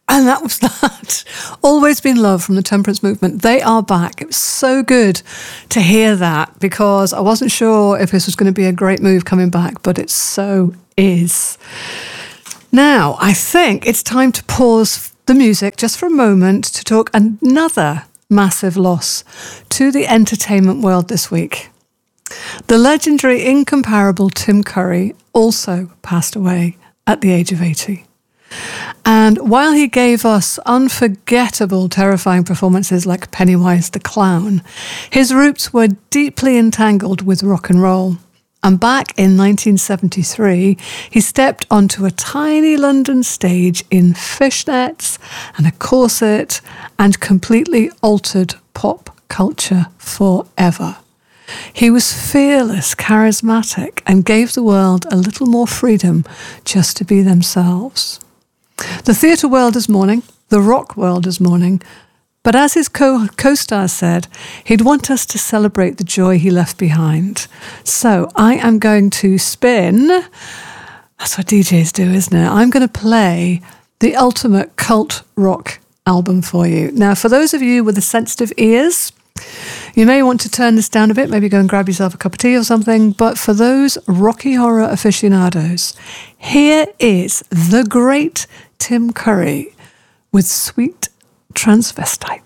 And that was that. Always Been Love from the Temperance Movement. They are back. It was so good to hear that because I wasn't sure if this was going to be a great move coming back, but it so is. Now, I think it's time to pause the music just for a moment to talk another massive loss to the entertainment world this week. The legendary, incomparable Tim Curry also passed away at the age of 80. And while he gave us unforgettable, terrifying performances like Pennywise the Clown, his roots were deeply entangled with rock and roll. And back in 1973, he stepped onto a tiny London stage in fishnets and a corset and completely altered pop culture forever. He was fearless, charismatic, and gave the world a little more freedom just to be themselves. The theatre world is mourning, the rock world is mourning, but as his co-star said, he'd want us to celebrate the joy he left behind. So I am going to spin, that's what DJs do, isn't it? I'm going to play the ultimate cult rock album for you. Now, for those of you with the sensitive ears, you may want to turn this down a bit, maybe go and grab yourself a cup of tea or something, but for those Rocky Horror aficionados, here is the great Tim Curry with Sweet Transvestite.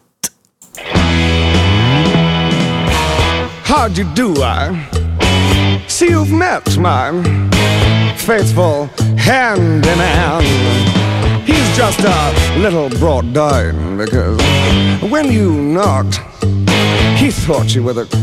How'd you do, I see you've met my faithful hand-in-hand. He's just a little brought down because when you knocked, he thought you were the